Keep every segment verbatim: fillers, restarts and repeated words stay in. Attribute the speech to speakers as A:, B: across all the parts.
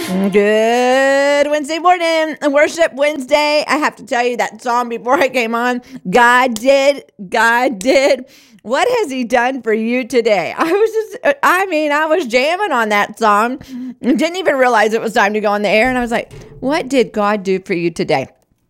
A: Good Wednesday morning, Worship Wednesday. I have to tell you that song before I came on. God did, God did. What has he done for you today? I was just, I mean, I was jamming on that song and didn't even realize it was time to go on the air. And I was like, what did God do for you today?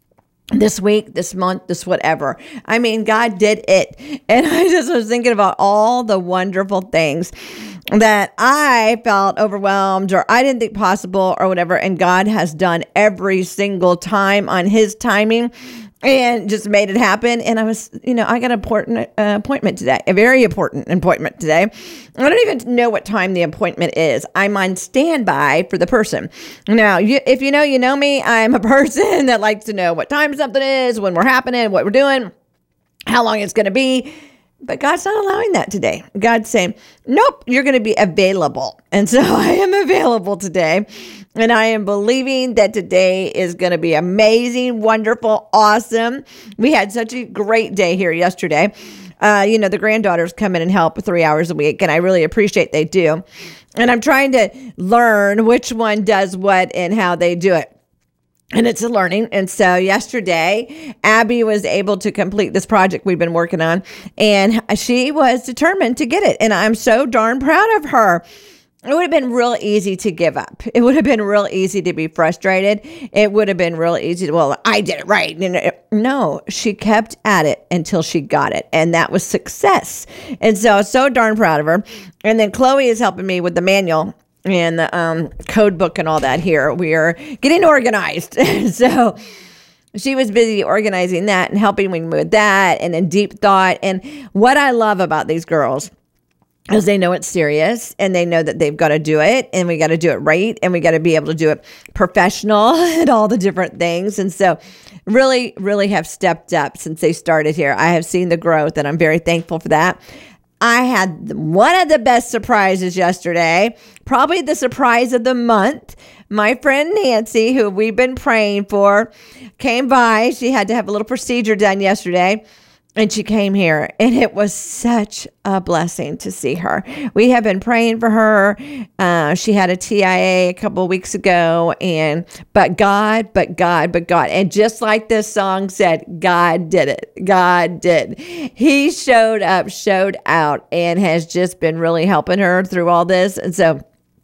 A: This week, this month, this whatever. I mean, God did it. And I just was thinking about all the wonderful things that I felt overwhelmed or I didn't think possible or whatever. And God has done every single time on his timing and just made it happen. And I was, you know, I got an important uh, appointment today, a very important appointment today. I don't even know what time the appointment is. I'm on standby for the person. Now, you, if you know, you know me, I'm a person that likes to know what time something is, when we're happening, what we're doing, how long it's going to be. But God's not allowing that today. God's saying, nope, you're going to be available. And so I am available today. And I am believing that today is going to be amazing, wonderful, awesome. We had such a great day here yesterday. Uh, you know, the granddaughters come in and help three hours a week, and I really appreciate they do. And I'm trying to learn which one does what and how they do it. And it's a learning. And so yesterday, Abby was able to complete this project we've been working on, and she was determined to get it. And I'm so darn proud of her. It would have been real easy to give up. It would have been real easy to be frustrated. It would have been real easy to, well, I did it right. No, she kept at it until she got it. And that was success. And so I was so darn proud of her. And then Chloe is helping me with the manual and the um, code book and all that here. We are getting organized. So she was busy organizing that and helping me with that and in deep thought. And what I love about these girls is they know it's serious and they know that they've got to do it and we got to do it right and we got to be able to do it professional and all the different things. And so really, really have stepped up since they started here. I have seen the growth and I'm very thankful for that. I had one of the best surprises yesterday, probably the surprise of the month. My friend Nancy, who we've been praying for, came by. She had to have a little procedure done yesterday. And she came here, and it was such a blessing to see her. We have been praying for her. Uh, she had a T I A a couple of weeks ago, and but God, but God, but God. And just like this song said, God did it. God did. He showed up, showed out, and has just been really helping her through all this. And so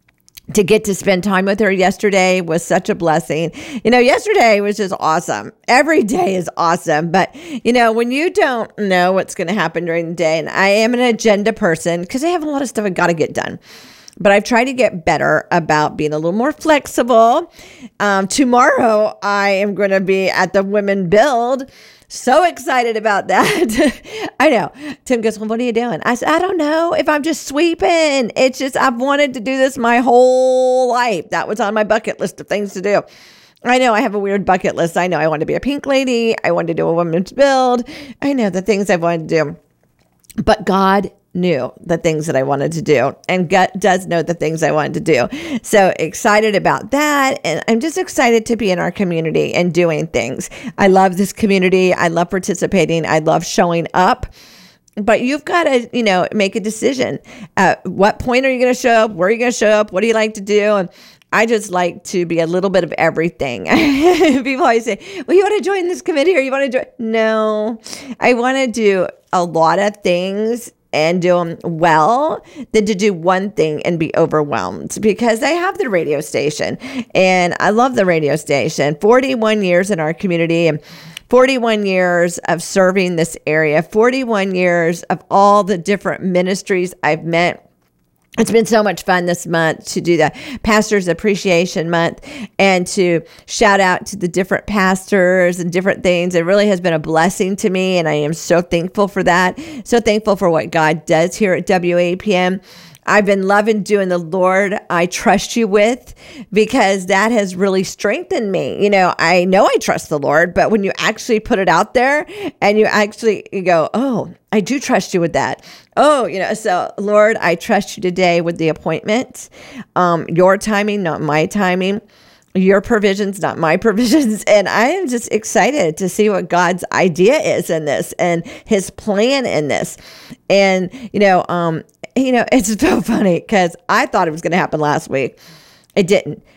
A: to get to spend time with her yesterday was such a blessing. You know, yesterday was just awesome. Every day is awesome. But, you know, when you don't know what's going to happen during the day, and I am an agenda person because I have a lot of stuff I got to get done. But I've tried to get better about being a little more flexible. Um, tomorrow, I am going to be at the Women Build. So excited about that. I know. Tim goes, well, what are you doing? I said, I don't know if I'm just sweeping. It's just, I've wanted to do this my whole life. That was on my bucket list of things to do. I know I have a weird bucket list. I know I want to be a pink lady. I want to do a women's build. I know the things I've wanted to do. But God knew the things that I wanted to do, and God does know the things I wanted to do. So excited about that. And I'm just excited to be in our community and doing things. I love this community. I love participating. I love showing up. But you've got to, you know, make a decision. At what point are you going to show up? Where are you going to show up? What do you like to do? And I just like to be a little bit of everything. People always say, well, you want to join this committee or you want to join? No, I want to do a lot of things and do them well than to do one thing and be overwhelmed, because I have the radio station and I love the radio station. forty-one years in our community and forty-one years of serving this area, forty-one years of all the different ministries I've met. It's been so much fun this month to do the Pastor's Appreciation Month and to shout out to the different pastors and different things. It really has been a blessing to me, and I am so thankful for that. So thankful for what God does here at W A P M. I've been loving doing the Lord I Trust You With, because that has really strengthened me. You know, I know I trust the Lord, but when you actually put it out there and you actually you go, oh, I do trust you with that. Oh, you know, so Lord, I trust you today with the appointment. Um, your timing, not my timing. Your provisions, not my provisions. And I am just excited to see what God's idea is in this and his plan in this. And, you know, um, you know, it's so funny because I thought it was going to happen last week. It didn't.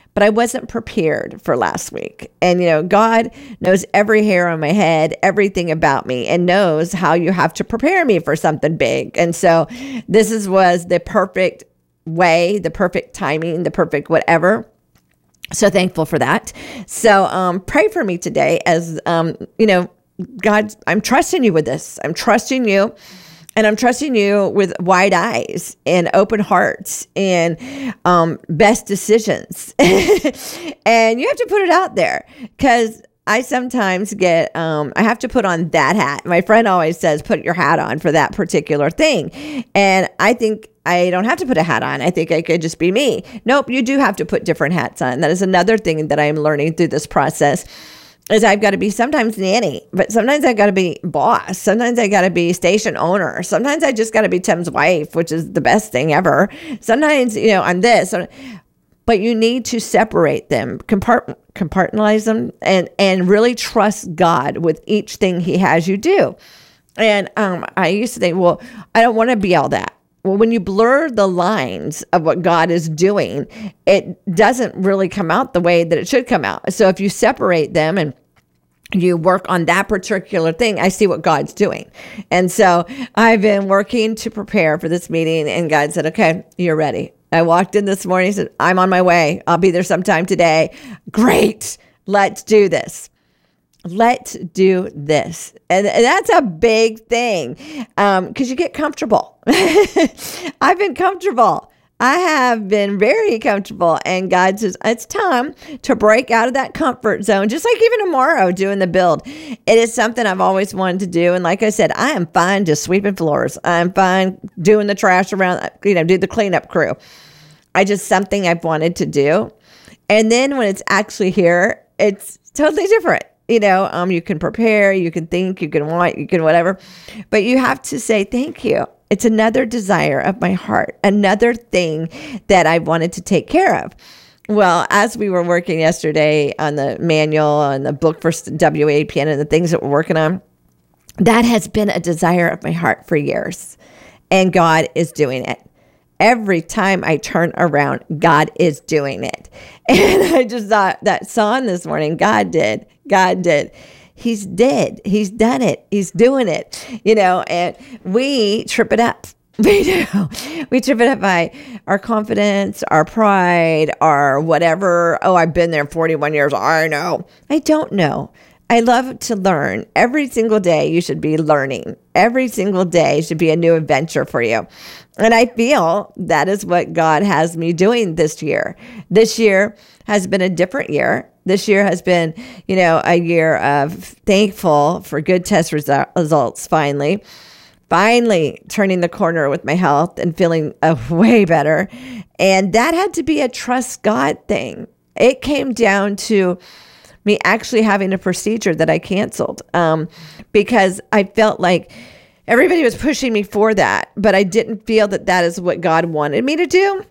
A: but I wasn't prepared for last week. And, you know, God knows every hair on my head, everything about me, and knows how you have to prepare me for something big. And so this is, was the perfect way, the perfect timing, the perfect whatever. So thankful for that. So um, pray for me today as, um, you know, God, I'm trusting you with this. I'm trusting you. And I'm trusting you with wide eyes and open hearts and um, best decisions. And you have to put it out there, because I sometimes get, um, I have to put on that hat. My friend always says, put your hat on for that particular thing. And I think I don't have to put a hat on. I think I could just be me. Nope, you do have to put different hats on. That is another thing that I'm learning through this process. Is I've got to be sometimes nanny, but sometimes I got to be boss. Sometimes I got to be station owner. Sometimes I just got to be Tim's wife, which is the best thing ever. Sometimes, you know, I'm this, but you need to separate them, compart- compartmentalize them, and, and really trust God with each thing he has you do. And um, I used to think, well, I don't want to be all that. Well, when you blur the lines of what God is doing, it doesn't really come out the way that it should come out. So if you separate them and you work on that particular thing, I see what God's doing. And so I've been working to prepare for this meeting, and God said, okay, you're ready. I walked in this morning, he said, I'm on my way. I'll be there sometime today. Great. Let's do this. Let's do this. And, and that's a big thing, um, because you get comfortable. I've been comfortable. I have been very comfortable. And God says, it's time to break out of that comfort zone, just like even tomorrow doing the build. It is something I've always wanted to do. And like I said, I am fine just sweeping floors. I'm fine doing the trash around, you know, do the cleanup crew. I just something I've wanted to do. And then when it's actually here, it's totally different. You know, um, you can prepare, you can think, you can want, you can whatever, but you have to say, thank you. It's another desire of my heart, another thing that I wanted to take care of. Well, as we were working yesterday on the manual and the book for W A P N and the things that we're working on, that has been a desire of my heart for years. And God is doing it. Every time I turn around, God is doing it. And I just thought that song this morning, God did, God did. He's did. He's done it. He's doing it, you know, and we trip it up. We do. We trip it up by our confidence, our pride, our whatever. Oh, I've been there forty-one years. I know. I don't know. I love to learn. Every single day you should be learning. Every single day should be a new adventure for you. And I feel that is what God has me doing this year. This year has been a different year. This year has been, you know, a year of thankful for good test resu- results finally. Finally turning the corner with my health and feeling uh, way better. And that had to be a trust God thing. It came down to me actually having a procedure that I canceled um, because I felt like everybody was pushing me for that, but I didn't feel that that is what God wanted me to do.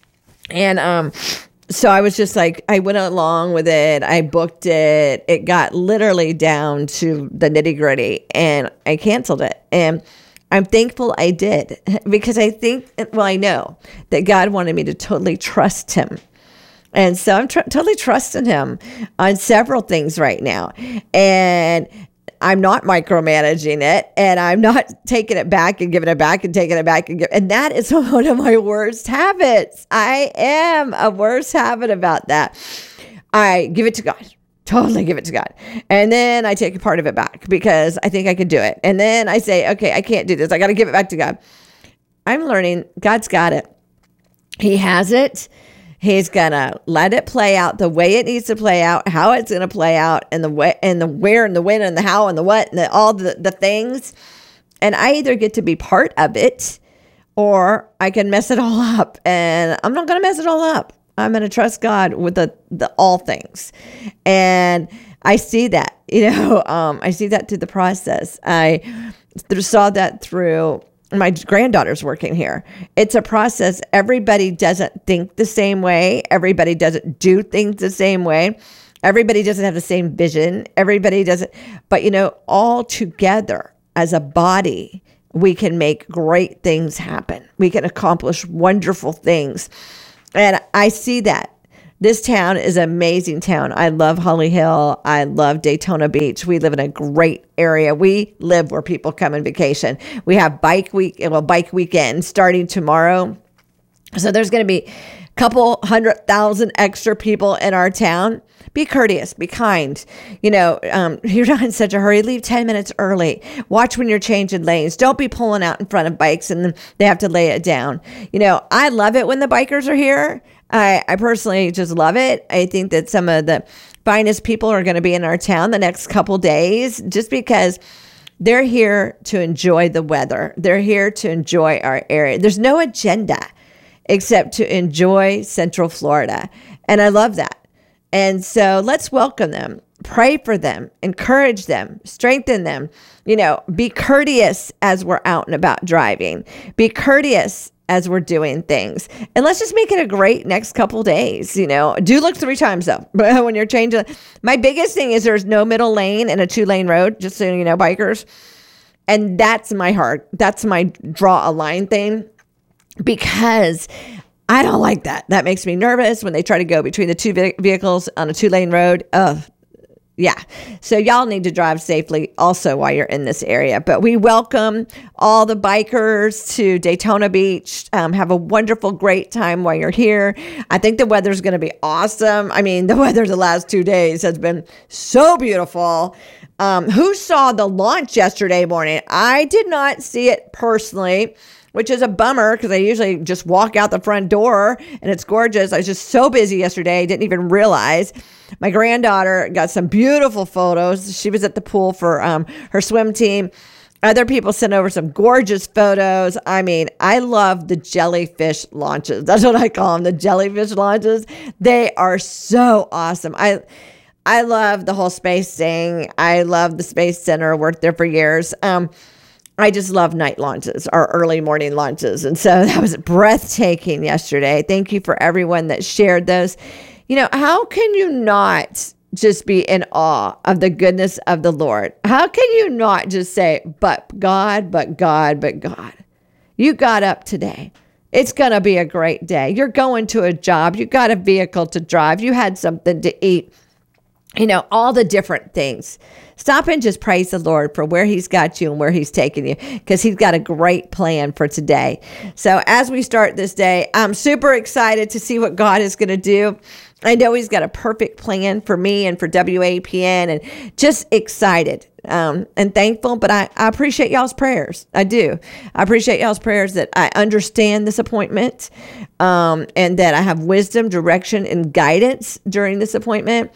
A: And um, so I was just like, I went along with it. I booked it. It got literally down to the nitty gritty, and I canceled it. And I'm thankful I did, because I think, well, I know that God wanted me to totally trust him. And so I'm tr- totally trusting him on several things right now. And I'm not micromanaging it, and I'm not taking it back and giving it back and taking it back. And, give, and that is one of my worst habits. I am a worst habit about that. I give it to God. Totally give it to God. And then I take a part of it back because I think I can do it. And then I say, okay, I can't do this. I got to give it back to God. I'm learning God's got it. He has it. He's going to let it play out the way it needs to play out, how it's going to play out, and the way, and the where, and the when, and the how, and the what, and the, all the, the things. And I either get to be part of it, or I can mess it all up. And I'm not going to mess it all up. I'm going to trust God with the, the all things. And I see that, you know, um, I see that through the process. I saw that through my granddaughter's working here. It's a process. Everybody doesn't think the same way. Everybody doesn't do things the same way. Everybody doesn't have the same vision. Everybody doesn't, but you know, all together as a body, we can make great things happen. We can accomplish wonderful things. And I see that This town is an amazing town. I love Holly Hill. I love Daytona Beach. We live in a great area. We live where people come on vacation. We have bike week, well, bike weekend starting tomorrow. So there's going to be a couple hundred thousand extra people in our town. Be courteous, be kind. You know, um, you're not in such a hurry. Leave ten minutes early. Watch when you're changing lanes. Don't be pulling out in front of bikes and then they have to lay it down. You know, I love it when the bikers are here. I, I personally just love it. I think that some of the finest people are going to be in our town the next couple days just because they're here to enjoy the weather. They're here to enjoy our area. There's no agenda except to enjoy Central Florida. And I love that. And so let's welcome them, pray for them, encourage them, strengthen them, you know, be courteous as we're out and about driving, be courteous as we're doing things. And let's just make it a great next couple days, you know. Do look three times though, when you're changing. My biggest thing is there's no middle lane and a two lane road, just so you know, bikers. And that's my heart. That's my draw a line thing, because I don't like that. That makes me nervous when they try to go between the two vehicles on a two-lane road. Ugh. Yeah. So y'all need to drive safely also while you're in this area. But we welcome all the bikers to Daytona Beach. Um, have a wonderful, great time while you're here. I think the weather's going to be awesome. I mean, the weather the last two days has been so beautiful. Um, who saw the launch yesterday morning? I did not see it personally, which is a bummer because I usually just walk out the front door and it's gorgeous. I was just so busy yesterday, didn't even realize. My granddaughter got some beautiful photos. She was at the pool for um, her swim team. Other people sent over some gorgeous photos. I mean, I love the jellyfish launches. That's what I call them, the jellyfish launches. They are so awesome. I I love the whole space thing. I love the Space Center. Worked there for years. Um, I just love night launches or early morning launches. And so that was breathtaking yesterday. Thank you for everyone that shared those. You know, how can you not just be in awe of the goodness of the Lord? How can you not just say, but God, but God, but God? You got up today. It's going to be a great day. You're going to a job. You got a vehicle to drive. You had something to eat. You know, all the different things. Stop and just praise the Lord for where he's got you and where he's taking you, because he's got a great plan for today. So as we start this day, I'm super excited to see what God is going to do. I know he's got a perfect plan for me and for W A P N, and just excited um, and thankful. But I, I appreciate y'all's prayers. I do. I appreciate y'all's prayers that I understand this appointment um, and that I have wisdom, direction, and guidance during this appointment.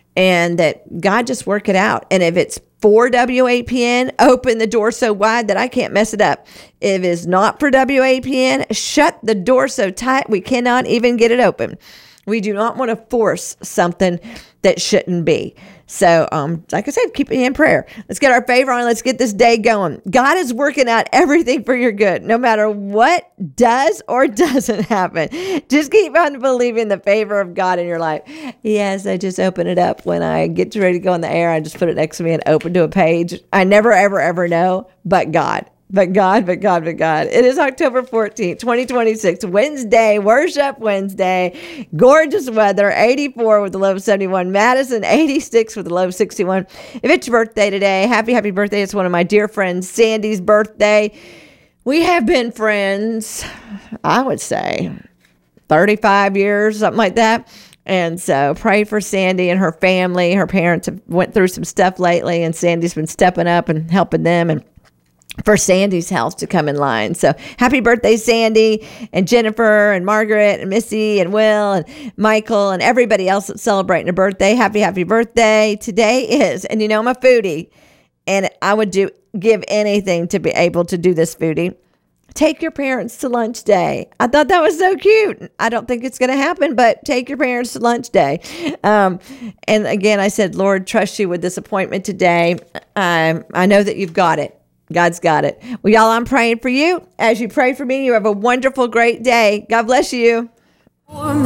A: And that God just work it out. And if it's for W A P N, open the door so wide that I can't mess it up. If it's not for W A P N, shut the door so tight we cannot even get it open. We do not want to force something that shouldn't be. So, um, like I said, keep it in prayer. Let's get our favor on. Let's get this day going. God is working out everything for your good, no matter what does or doesn't happen. Just keep on believing the favor of God in your life. Yes, I just open it up when I get ready to go in the air. I just put it next to me and open to a page. I never, ever, ever know, but God. But God, but God, but God. It is October fourteenth, twenty twenty-six, Wednesday, Worship Wednesday. Gorgeous weather, eighty-four with a low of seventy-one. Madison, eighty-six with a low of sixty-one. If it's your birthday today, happy, happy birthday. It's one of my dear friends, Sandy's birthday. We have been friends, I would say, thirty-five years, something like that. And so pray for Sandy and her family. Her parents have went through some stuff lately, and Sandy's been stepping up and helping them, and for Sandy's health to come in line. So happy birthday, Sandy, and Jennifer, and Margaret, and Missy, and Will, and Michael, and everybody else that's celebrating a birthday. Happy, happy birthday. Today is, and you know I'm a foodie, and I would do give anything to be able to do this foodie. Take your parents to lunch day. I thought that was so cute. I don't think it's going to happen, but take your parents to lunch day. Um, and again, I said, Lord, trust you with this appointment today. Um, I know that you've got it. God's got it. Well, y'all, I'm praying for you. As you pray for me, you have a wonderful, great day. God bless you.